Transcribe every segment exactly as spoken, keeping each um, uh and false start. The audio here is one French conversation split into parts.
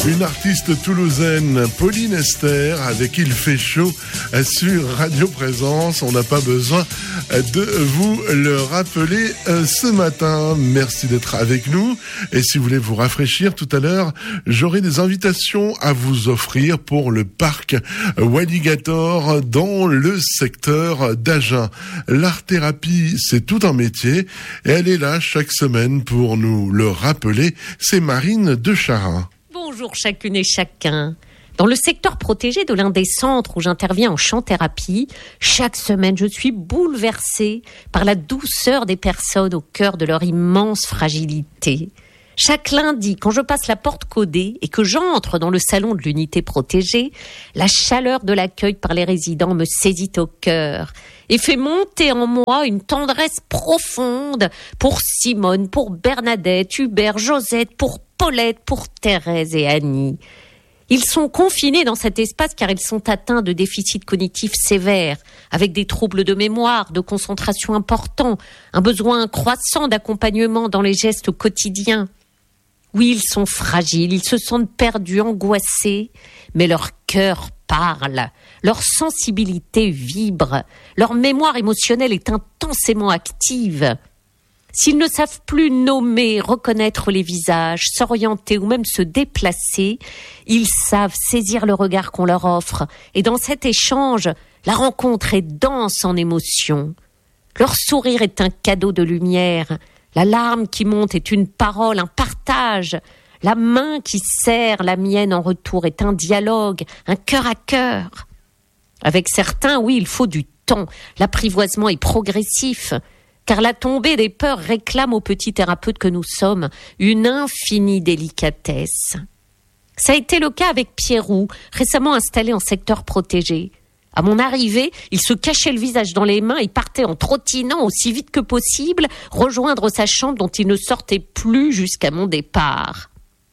Une artiste toulousaine, Pauline Esther, avec Il fait chaud sur Radio Présence. On n'a pas besoin de vous le rappeler ce matin. Merci d'être avec nous. Et si vous voulez vous rafraîchir tout à l'heure, j'aurai des invitations à vous offrir pour le parc Walligator dans le secteur d'Agen. L'art-thérapie, c'est tout un métier et elle est là chaque semaine pour nous le rappeler. C'est Marine de Charin. Bonjour chacune et chacun. Dans le secteur protégé de l'un des centres où j'interviens en chant-thérapie, chaque semaine je suis bouleversée par la douceur des personnes au cœur de leur immense fragilité. Chaque lundi, quand je passe la porte codée et que j'entre dans le salon de l'unité protégée, la chaleur de l'accueil par les résidents me saisit au cœur et fait monter en moi une tendresse profonde pour Simone, pour Bernadette, Hubert, Josette, pour Paulette, pour Thérèse et Annie. Ils sont confinés dans cet espace car ils sont atteints de déficits cognitifs sévères, avec des troubles de mémoire, de concentration importants, un besoin croissant d'accompagnement dans les gestes quotidiens. Oui, ils sont fragiles, ils se sentent perdus, angoissés, mais leur cœur parle, leur sensibilité vibre, leur mémoire émotionnelle est intensément active. S'ils ne savent plus nommer, reconnaître les visages, s'orienter ou même se déplacer, ils savent saisir le regard qu'on leur offre. Et dans cet échange, la rencontre est dense en émotions. Leur sourire est un cadeau de lumière. La larme qui monte est une parole, un partage. La main qui serre la mienne en retour est un dialogue, un cœur à cœur. Avec certains, oui, il faut du temps. L'apprivoisement est progressif. Car la tombée des peurs réclame aux petits thérapeutes que nous sommes une infinie délicatesse. Ça a été le cas avec Pierrot, récemment installé en secteur protégé. À mon arrivée, il se cachait le visage dans les mains et partait en trottinant aussi vite que possible rejoindre sa chambre dont il ne sortait plus jusqu'à mon départ.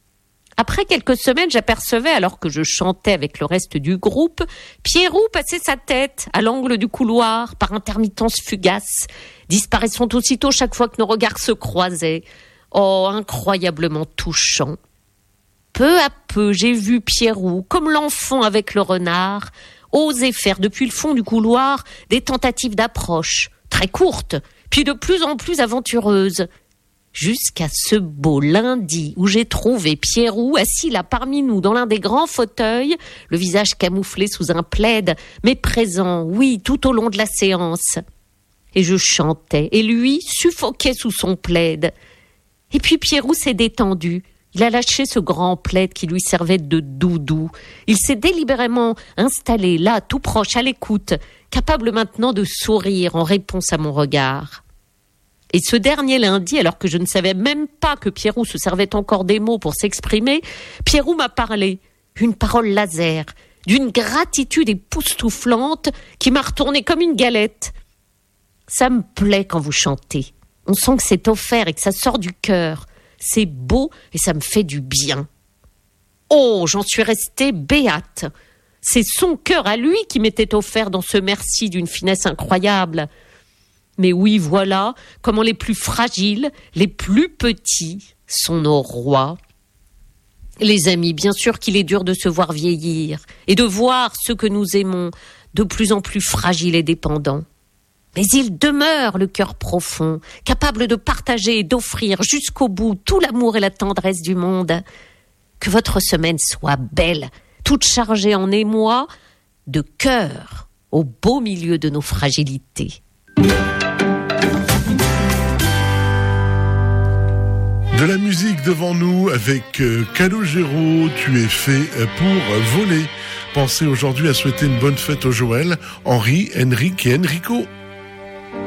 Après quelques semaines, j'apercevais, alors que je chantais avec le reste du groupe, Pierrot passer sa tête à l'angle du couloir par intermittence fugace, disparaissant aussitôt chaque fois que nos regards se croisaient. Oh, incroyablement touchant. Peu à peu, j'ai vu Pierrot, comme l'enfant avec le renard, oser faire depuis le fond du couloir des tentatives d'approche, très courtes, puis de plus en plus aventureuses. Jusqu'à ce beau lundi où j'ai trouvé Pierrot assis là parmi nous dans l'un des grands fauteuils, le visage camouflé sous un plaid, mais présent, oui, tout au long de la séance. Et je chantais, et lui suffoquait sous son plaid. Et puis Pierrot s'est détendu. Il a lâché ce grand plaid qui lui servait de doudou. Il s'est délibérément installé là, tout proche, à l'écoute, capable maintenant de sourire en réponse à mon regard. Et ce dernier lundi, alors que je ne savais même pas que Pierrot se servait encore des mots pour s'exprimer, Pierrot m'a parlé, une parole laser, d'une gratitude époustouflante qui m'a retourné comme une galette. Ça me plaît quand vous chantez. On sent que c'est offert et que ça sort du cœur. C'est beau et ça me fait du bien. Oh, j'en suis restée béate. C'est son cœur à lui qui m'était offert dans ce merci d'une finesse incroyable. Mais oui, voilà comment les plus fragiles, les plus petits sont nos rois. Les amis, bien sûr qu'il est dur de se voir vieillir et de voir ceux que nous aimons de plus en plus fragiles et dépendants. Mais il demeure le cœur profond, capable de partager et d'offrir jusqu'au bout tout l'amour et la tendresse du monde. Que votre semaine soit belle, toute chargée en émoi de cœur au beau milieu de nos fragilités. De la musique devant nous avec euh, Calogero, tu es fait pour voler. Pensez aujourd'hui à souhaiter une bonne fête aux Joël, Henri, Henrique et Enrico.